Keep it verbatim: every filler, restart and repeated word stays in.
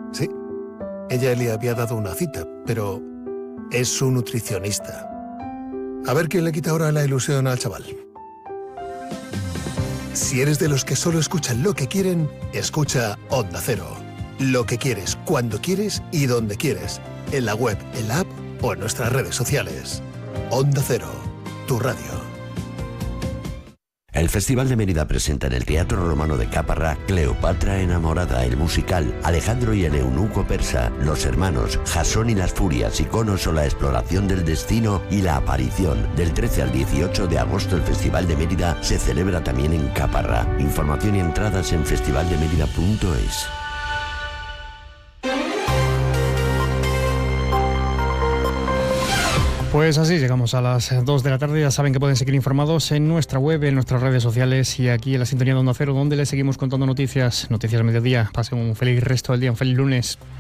Sí, ella le había dado una cita, pero es su nutricionista. A ver quién le quita ahora la ilusión al chaval. Si eres de los que solo escuchan lo que quieren, escucha Onda Cero. Lo que quieres, cuando quieres y donde quieres. En la web, en la app o en nuestras redes sociales. Onda Cero, tu radio. El Festival de Mérida presenta en el Teatro Romano de Caparrá Cleopatra enamorada, el musical, Alejandro y el eunuco persa, Los hermanos, Jasón y las furias, Iconos o la exploración del destino y la aparición. Del trece al dieciocho de agosto el Festival de Mérida se celebra también en Caparrá. Información y entradas en festival de mérida punto es. Pues así llegamos a las dos de la tarde. Ya saben que pueden seguir informados en nuestra web, en nuestras redes sociales y aquí en la sintonía de Onda Cero, donde les seguimos contando noticias, noticias al mediodía. Pasen un feliz resto del día, un feliz lunes.